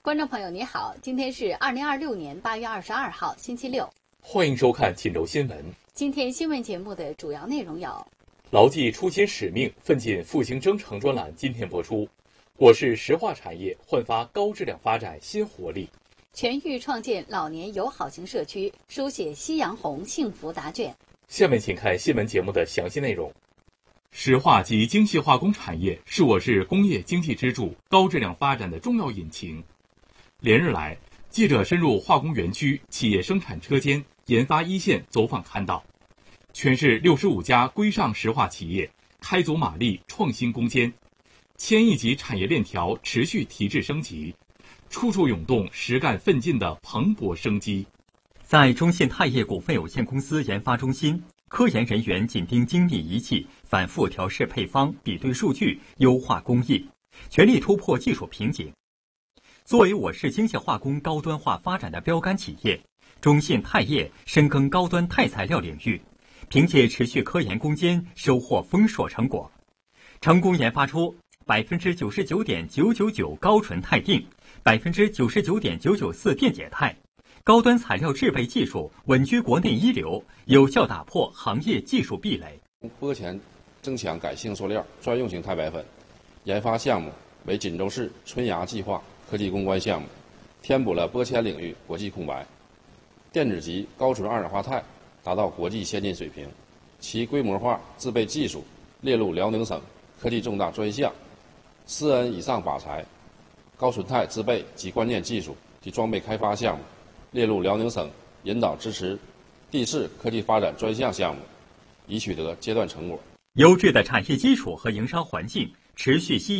观众朋友你好，今天是2026年8月22号，星期六。 欢迎收看锦州新闻。 今天新闻节目的主要内容有： 牢记初心使命，奋进复兴征程专栏今天播出。我市石化产业焕发高质量发展新活力。 全域创建老年友好型社区，书写夕阳红幸福答卷。 下面请看新闻节目的详细内容。石化及精细化工产业是我市工业经济支柱、高质量发展的重要引擎。连日来，记者深入化工园区、企业生产车间、研发一线走访看到，全市65家规上石化企业开足马力创新攻坚，1000亿级产业链条持续提质升级，处处涌动实干奋进的蓬勃生机。 在中信钛业股份有限公司研发中心，科研人员紧盯精密仪器，反复调试配方，比对数据，优化工艺，全力突破技术瓶颈。作为我市精细化工高端化发展的标杆企业，中信钛业深耕高端钛材料领域，凭借持续科研攻坚，收获丰硕成果，成功研发出99.999%高纯钛锭、99.994%电解钛，高端材料制备技术稳居国内一流，有效打破行业技术壁垒。 玻前增强改性塑料专用型钛白粉研发项目为锦州市春芽计划科技攻关项目，填补了玻纤领域国际空白。电子级高纯二氧化钛达到国际先进水平，其规模化制备技术列入辽宁省科技重大专项，4N 以上靶材高纯钛制备及关键技术及装备开发项目列入辽宁省引导支持地市科技发展专项项目，已取得阶段成果。 优质的产业基础和营商环境持续吸引